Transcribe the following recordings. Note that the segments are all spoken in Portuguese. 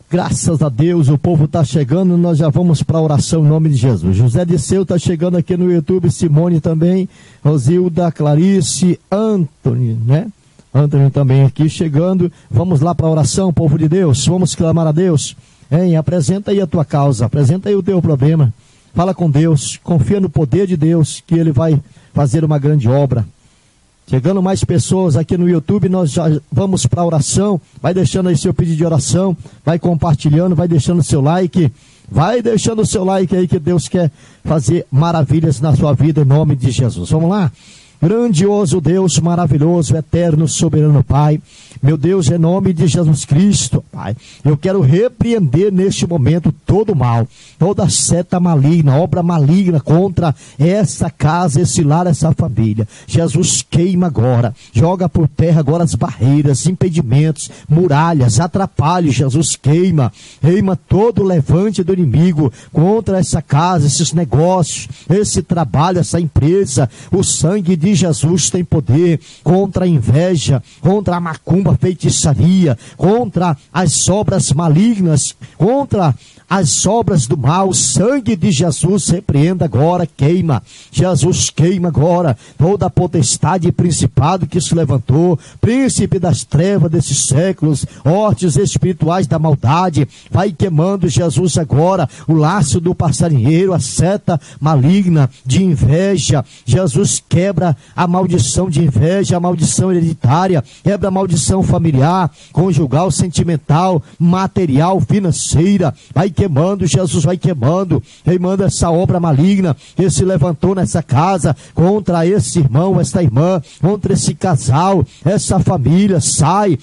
Graças a Deus, o povo está chegando, nós já vamos para a oração em nome de Jesus. José Disseu está chegando aqui no YouTube, Simone também, Rosilda, Clarice, Antônio, né? Antônio também aqui chegando. Vamos lá para a oração, povo de Deus, vamos clamar a Deus. Hein? Apresenta aí a tua causa, apresenta aí o teu problema. Fala com Deus, confia no poder de Deus, que Ele vai fazer uma grande obra. Chegando mais pessoas aqui no YouTube, nós já vamos para a oração. Vai deixando aí seu pedido de oração, vai compartilhando, vai deixando seu like. Vai deixando o seu like aí que Deus quer fazer maravilhas na sua vida em nome de Jesus. Vamos lá? Grandioso Deus, maravilhoso, eterno, soberano Pai, meu Deus, em nome de Jesus Cristo, Pai, eu quero repreender neste momento todo o mal, toda seta maligna, obra maligna contra essa casa, esse lar, essa família. Jesus, queima agora, joga por terra agora as barreiras, impedimentos, muralhas, atrapalhos. Jesus, queima todo o levante do inimigo contra essa casa, esses negócios, esse trabalho, essa empresa. O sangue de Jesus tem poder contra a inveja, contra a macumba, feitiçaria, contra as obras malignas, contra as obras do mal. O sangue de Jesus repreenda agora, queima. Jesus, queima agora toda a potestade e principado que se levantou, príncipe das trevas desses séculos, hortes espirituais da maldade. Vai queimando, Jesus, agora o laço do passarinheiro, a seta maligna de inveja. Jesus, quebra a maldição de inveja, a maldição hereditária, quebra a maldição familiar, conjugal, sentimental, material, financeira. Vai queimando, Jesus, vai queimando essa obra maligna que se levantou nessa casa, contra esse irmão, esta irmã, contra esse casal, essa família. Sai,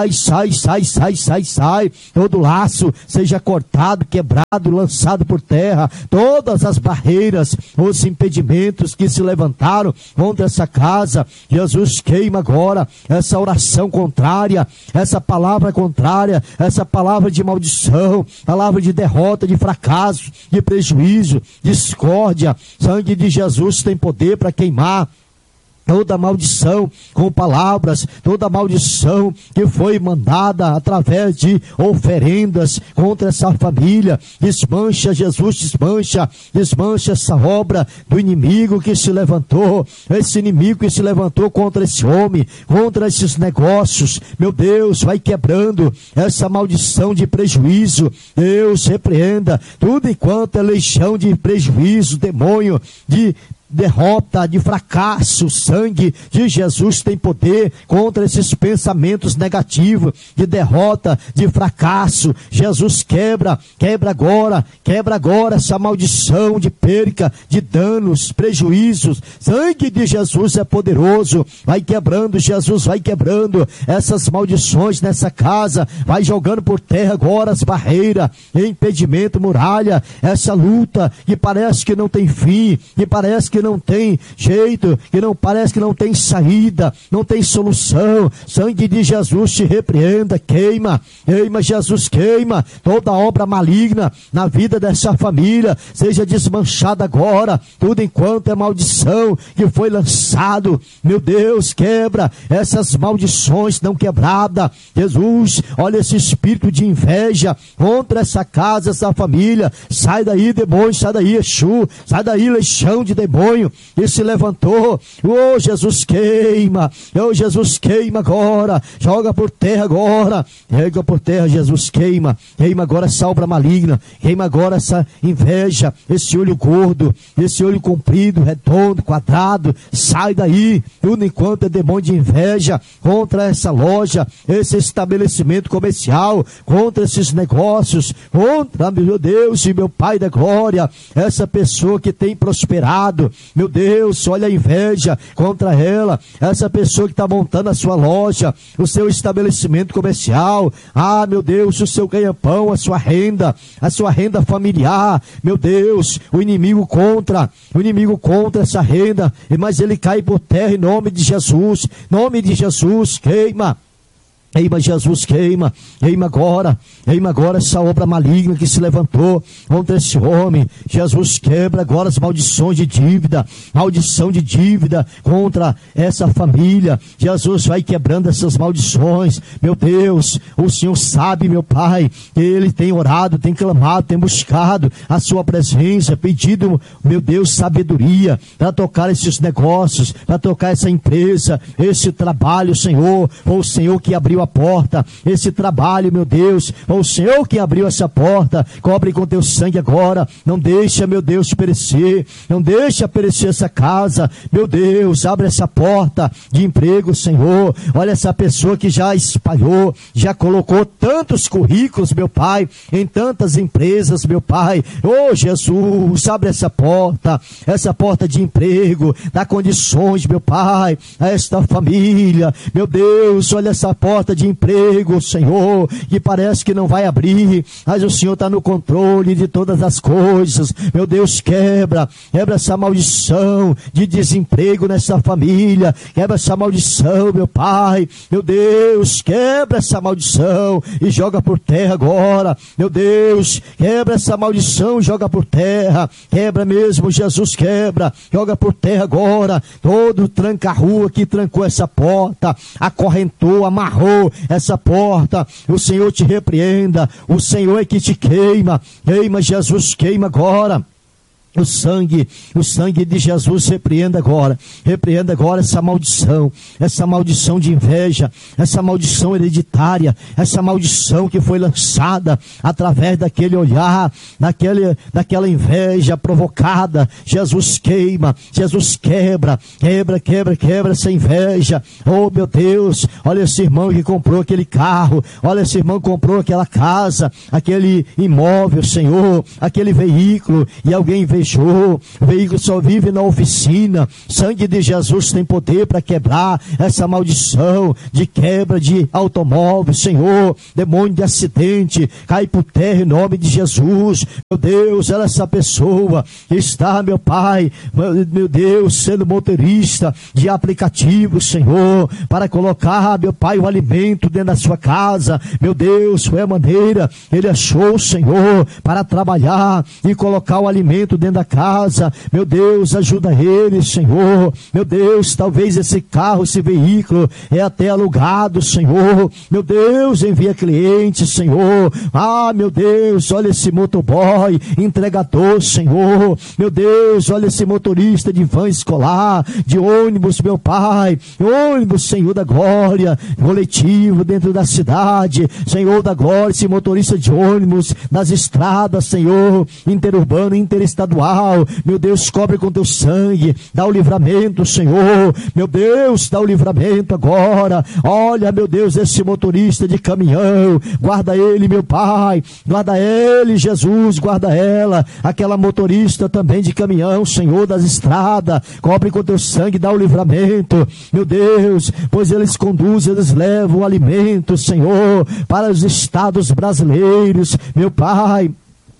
todo laço seja cortado, quebrado, lançado por terra, todas as barreiras, os impedimentos que se levantaram contra essa casa. Jesus, queima agora essa oração contrária, essa palavra contrária, essa palavra de maldição, palavra de derrota, de fracasso, de prejuízo, discórdia. Sangue de Jesus tem poder para queimar toda maldição com palavras, toda maldição que foi mandada através de oferendas contra essa família. Desmancha, Jesus, desmancha essa obra do inimigo que se levantou, esse inimigo que se levantou contra esse homem, contra esses negócios. Meu Deus, vai quebrando essa maldição de prejuízo. Deus, repreenda tudo enquanto é legião de prejuízo, demônio de derrota, de fracasso. O sangue de Jesus tem poder contra esses pensamentos negativos, de derrota, de fracasso. Jesus, quebra agora essa maldição de perca, de danos, prejuízos. Sangue de Jesus é poderoso. Vai quebrando, Jesus, vai quebrando essas maldições nessa casa. Vai jogando por terra agora as barreiras, impedimento, muralha, essa luta que parece que não tem fim, que parece que não tem jeito, que não parece que não tem saída, não tem solução. Sangue de Jesus te repreenda, queima, Jesus, queima toda obra maligna na vida dessa família, seja desmanchada agora, tudo enquanto é maldição que foi lançado. Meu Deus, quebra essas maldições não quebradas. Jesus, olha esse espírito de inveja contra essa casa, essa família. Sai daí, demônio, sai daí, Exu, sai daí, legião de demônio que se levantou. Oh, Jesus, queima. Oh, Jesus, queima agora. Joga por terra agora. Joga por terra, Jesus, queima. Queima agora essa obra maligna. Queima agora essa inveja, esse olho gordo, esse olho comprido, redondo, quadrado. Sai daí. Tudo enquanto é demônio de inveja contra essa loja, esse estabelecimento comercial, contra esses negócios, contra, meu Deus e meu Pai da glória, essa pessoa que tem prosperado. Meu Deus, olha a inveja contra ela, essa pessoa que está montando a sua loja, o seu estabelecimento comercial. Ah, meu Deus, o seu ganha-pão, a sua renda familiar. Meu Deus, o inimigo contra essa renda, mas ele cai por terra em nome de Jesus. Em nome de Jesus, queima. Queima, Jesus, queima agora essa obra maligna que se levantou contra esse homem. Jesus, quebra agora as maldição de dívida contra essa família. Jesus, vai quebrando essas maldições, meu Deus. O Senhor sabe, meu Pai, que ele tem orado, tem clamado, tem buscado a sua presença, pedido, meu Deus, sabedoria para tocar esses negócios, para tocar essa empresa, esse trabalho, Senhor. Foi o Senhor que abriu a porta, esse trabalho, meu Deus, foi o Senhor que abriu essa porta. Cobre com teu sangue agora, não deixa, meu Deus, perecer, não deixa perecer essa casa, meu Deus. Abre essa porta de emprego, Senhor. Olha essa pessoa que já espalhou, já colocou tantos currículos, meu Pai, em tantas empresas, meu Pai. Oh, Jesus, abre essa porta de emprego, dá condições, meu Pai, a esta família, meu Deus. Olha essa porta de emprego, Senhor, que parece que não vai abrir, mas o Senhor está no controle de todas as coisas, meu Deus. Quebra essa maldição de desemprego nessa família, quebra essa maldição, meu Pai, meu Deus. Quebra essa maldição e joga por terra agora, meu Deus. Quebra essa maldição e joga por terra, quebra mesmo, Jesus, quebra, joga por terra agora todo tranca-rua que trancou essa porta, acorrentou, amarrou essa porta. O Senhor te repreenda, o Senhor é que te queima, Jesus, queima agora. O sangue de Jesus repreenda agora essa maldição de inveja, essa maldição hereditária, essa maldição que foi lançada através daquele olhar, daquela inveja provocada. Jesus, queima, Jesus, quebra essa inveja. Oh, meu Deus, olha esse irmão que comprou aquele carro, olha esse irmão que comprou aquela casa, aquele imóvel, Senhor, aquele veículo, e alguém invejou. O veículo só vive na oficina. Sangue de Jesus tem poder para quebrar essa maldição de quebra de automóvel, Senhor. Demônio de acidente, cai por terra em nome de Jesus. Meu Deus, olha essa pessoa que está, meu Pai, meu Deus, sendo motorista de aplicativo, Senhor, para colocar, meu Pai, o alimento dentro da sua casa. Meu Deus, foi a maneira ele achou, Senhor, para trabalhar e colocar o alimento dentro da casa. Meu Deus, ajuda ele, Senhor. Meu Deus, talvez esse carro, esse veículo é até alugado, Senhor. Meu Deus, envia clientes, Senhor. Ah, meu Deus, olha esse motoboy, entregador, Senhor. Meu Deus, olha esse motorista de van escolar, de ônibus, meu Pai, ônibus, Senhor da glória, coletivo dentro da cidade, Senhor da glória, esse motorista de ônibus nas estradas, Senhor, interurbano, interestadual. Meu Deus, cobre com teu sangue, dá o livramento, Senhor. Meu Deus, dá o livramento agora. Olha, meu Deus, esse motorista de caminhão, guarda ele, meu Pai, guarda ele, Jesus, guarda ela, aquela motorista também de caminhão, Senhor, das estradas, cobre com teu sangue, dá o livramento, meu Deus, pois eles conduzem, eles levam o alimento, Senhor, para os estados brasileiros, meu Pai.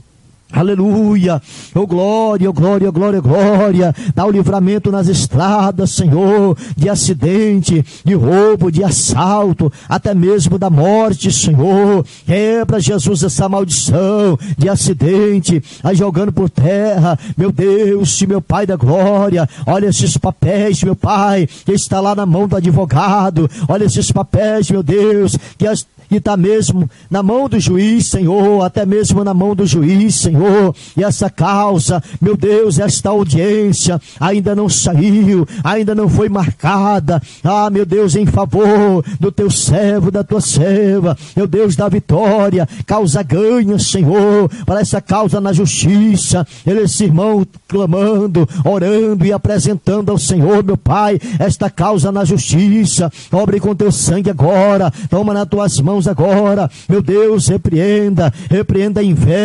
Aleluia, oh glória, oh glória, oh glória, oh glória. Dá o livramento nas estradas, Senhor, de acidente, de roubo, de assalto, até mesmo da morte, Senhor. Quebra, Jesus, essa maldição de acidente, aí jogando por terra, meu Deus, meu Pai da glória. Olha esses papéis, meu Pai, que está lá na mão do advogado. Olha esses papéis, meu Deus, que está mesmo na mão do juiz, Senhor, até mesmo na mão do juiz, Senhor. E essa causa, meu Deus, esta audiência ainda não saiu, ainda não foi marcada. Ah, meu Deus, em favor do teu servo, da tua serva, meu Deus, da vitória, causa ganha, Senhor, para essa causa na justiça. Esse irmão clamando, orando e apresentando ao Senhor, meu Pai, esta causa na justiça. Cobre com teu sangue agora, toma nas tuas mãos mãos agora, meu Deus, repreenda a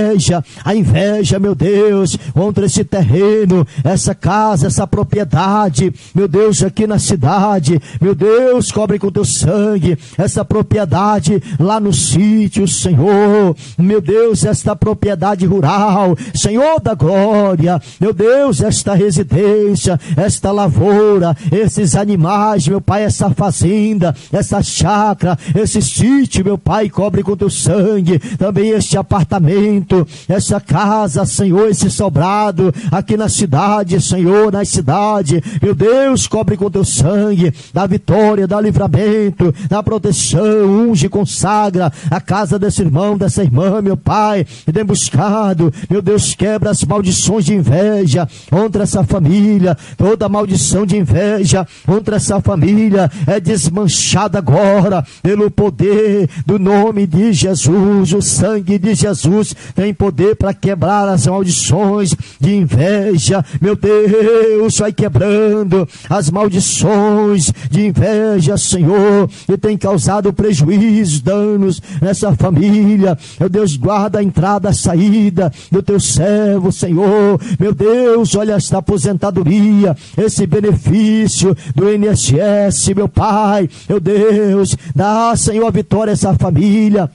inveja, meu Deus, contra esse terreno, essa casa, essa propriedade, meu Deus, aqui na cidade, meu Deus, cobre com teu sangue, essa propriedade lá no sítio, Senhor, meu Deus, esta propriedade rural, Senhor da glória, meu Deus, esta residência, esta lavoura, esses animais, meu Pai, essa fazenda, essa chácara, esse sítio, meu Pai, cobre com teu sangue, também este apartamento, essa casa, Senhor, esse sobrado, aqui na cidade, Senhor, na cidade, meu Deus, cobre com teu sangue, dá vitória, dá livramento, dá proteção, unge, consagra a casa desse irmão, dessa irmã, meu Pai, e tem buscado, meu Deus, quebra as maldições de inveja contra essa família, toda maldição de inveja contra essa família é desmanchada agora, pelo poder do nome de Jesus. O sangue de Jesus tem poder para quebrar as maldições de inveja, meu Deus, vai quebrando as maldições de inveja, Senhor, que tem causado prejuízo, danos nessa família, meu Deus, guarda a entrada, a saída do teu servo, Senhor, meu Deus, olha esta aposentadoria, esse benefício do INSS, meu Pai, meu Deus, dá, Senhor, a vitória a essa família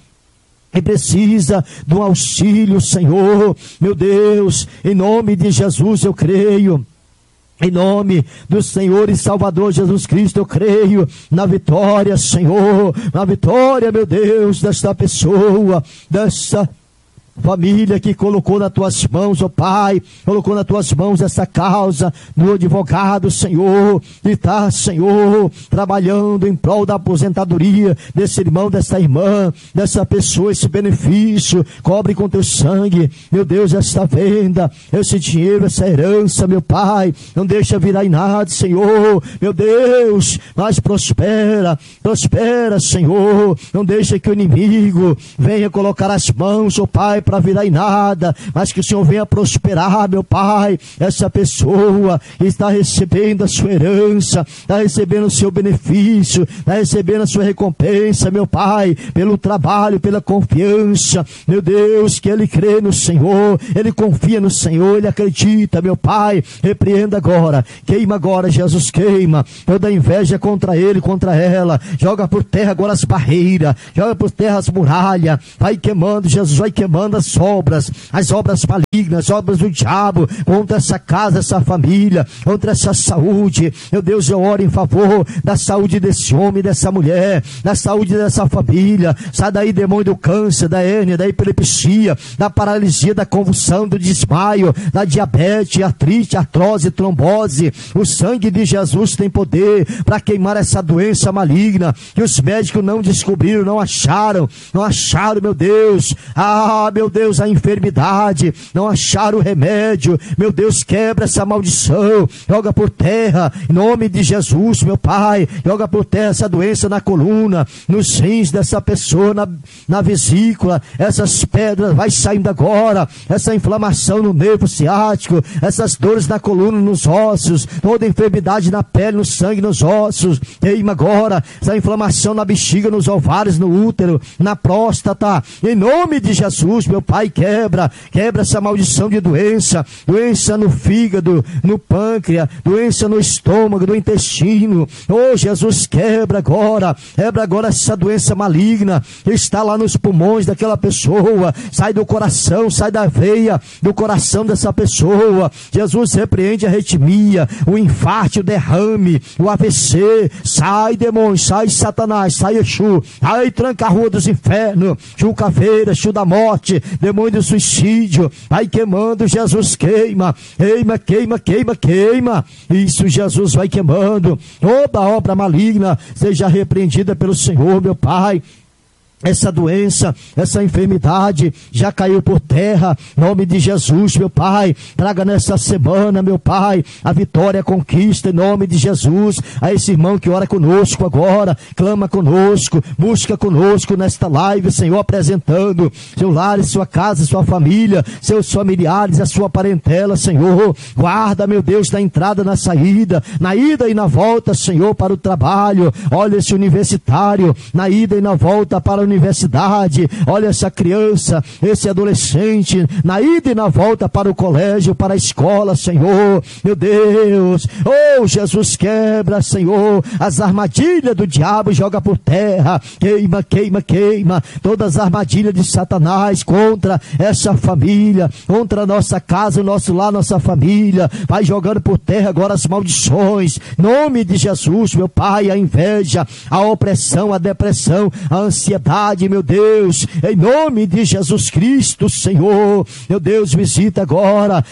e precisa de um auxílio, Senhor, meu Deus, em nome de Jesus eu creio. Em nome do Senhor e Salvador Jesus Cristo, eu creio na vitória, Senhor, na vitória, meu Deus, desta pessoa, desta família que colocou nas tuas mãos, ó Pai, colocou nas tuas mãos essa causa do advogado, Senhor, que está, Senhor, trabalhando em prol da aposentadoria desse irmão, dessa irmã, dessa pessoa, esse benefício, cobre com teu sangue, meu Deus, esta venda, esse dinheiro, essa herança, meu Pai, não deixa virar em nada, Senhor, meu Deus, mas prospera, Senhor, não deixa que o inimigo venha colocar as mãos, ó Pai, para virar em nada, mas que o Senhor venha prosperar, meu Pai, essa pessoa está recebendo a sua herança, está recebendo o seu benefício, está recebendo a sua recompensa, meu Pai, pelo trabalho, pela confiança, meu Deus, que ele crê no Senhor, ele confia no Senhor, ele acredita, meu Pai, repreenda agora, queima agora, Jesus, queima toda inveja contra ele, contra ela, joga por terra agora as barreiras, joga por terra as muralhas, vai queimando, Jesus, vai queimando as obras malignas, as obras do diabo, contra essa casa, essa família, contra essa saúde, meu Deus, eu oro em favor da saúde desse homem, dessa mulher, da saúde dessa família, sai daí demônio do câncer, da hérnia, da epilepsia, da paralisia, da convulsão, do desmaio, da diabetes, artrite, artrose, trombose, o sangue de Jesus tem poder para queimar essa doença maligna, que os médicos não descobriram, não acharam, meu Deus, meu Deus, a enfermidade, não acharam o remédio, meu Deus, quebra essa maldição, joga por terra, em nome de Jesus, meu Pai, joga por terra essa doença na coluna, nos rins dessa pessoa, na vesícula, essas pedras, vai saindo agora, essa inflamação no nervo ciático, essas dores na coluna, nos ossos, toda enfermidade na pele, no sangue, nos ossos, queima agora, essa inflamação na bexiga, nos ovários, no útero, na próstata, em nome de Jesus, meu Pai, quebra essa maldição de doença no fígado, no pâncreas, doença no estômago, no intestino, oh Jesus, quebra agora essa doença maligna, que está lá nos pulmões daquela pessoa, sai do coração, sai da veia, do coração dessa pessoa, Jesus, repreende a arritmia, o infarto, o derrame, o AVC, sai demônio, sai Satanás, sai Exu, ai tranca a rua dos infernos, Chu caveira, Chu da morte, demônio do suicídio, vai queimando, Jesus, queima, isso, Jesus, vai queimando, toda obra maligna seja repreendida pelo Senhor, meu Pai. Essa doença, essa enfermidade já caiu por terra, em nome de Jesus, meu Pai, traga nessa semana, meu Pai, a vitória, a conquista, em nome de Jesus, a esse irmão que ora conosco agora, clama conosco, busca conosco nesta live, Senhor, apresentando seu lar, sua casa, sua família, seus familiares, a sua parentela, Senhor, guarda, meu Deus, na entrada, na saída, na ida e na volta, Senhor, para o trabalho, olha esse universitário, na ida e na volta para a universidade, olha essa criança, esse adolescente, na ida e na volta para o colégio, para a escola, Senhor, meu Deus, oh Jesus, quebra, Senhor, as armadilhas do diabo, joga por terra, queima, queima, queima, todas as armadilhas de Satanás contra essa família, contra a nossa casa, o nosso lar, nossa família, vai jogando por terra agora as maldições, em nome de Jesus, meu Pai, a inveja, a opressão, a depressão, a ansiedade, meu Deus, em nome de Jesus Cristo, Senhor, meu Deus, visita agora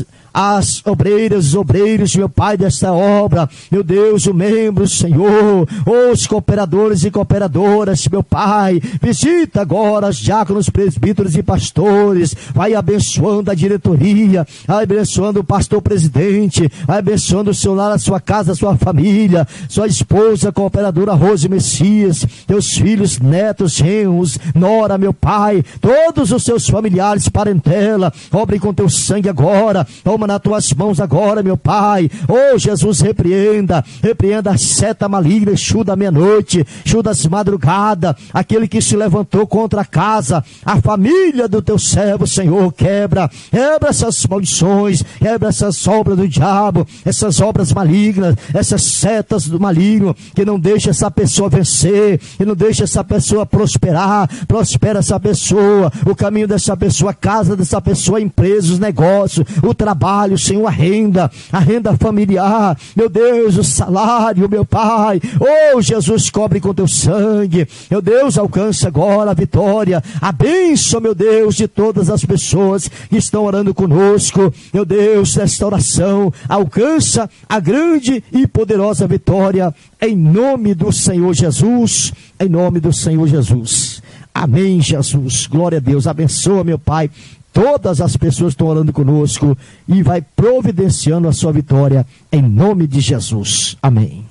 as obreiras, os obreiros, meu Pai, desta obra, meu Deus, os membros, Senhor, os cooperadores e cooperadoras, meu Pai, visita agora os diáconos, presbíteros e pastores, vai abençoando a diretoria, vai abençoando o pastor presidente, vai abençoando o seu lar, a sua casa, a sua família, sua esposa, cooperadora Rose Messias, teus filhos, netos, genros, nora, meu Pai, todos os seus familiares, parentela, obre com teu sangue agora, toma nas tuas mãos agora, meu Pai, oh Jesus, repreenda a seta maligna, Exu da meia-noite, Exu das madrugadas, aquele que se levantou contra a casa, a família do teu servo, Senhor, quebra essas maldições, quebra essas obras do diabo, essas obras malignas, essas setas do maligno, que não deixa essa pessoa vencer, que não deixa essa pessoa prosperar, prospera essa pessoa, o caminho dessa pessoa, a casa dessa pessoa, a empresa, os negócios, o trabalho, Senhor, a renda familiar, meu Deus, o salário, meu Pai, oh Jesus, cobre com teu sangue, meu Deus, alcança agora a vitória, a bênção, meu Deus, de todas as pessoas que estão orando conosco, meu Deus, nesta oração, alcança a grande e poderosa vitória, em nome do Senhor Jesus, em nome do Senhor Jesus, amém, Jesus, glória a Deus, abençoa, meu Pai, todas as pessoas estão orando conosco e vai providenciando a sua vitória em nome de Jesus. Amém.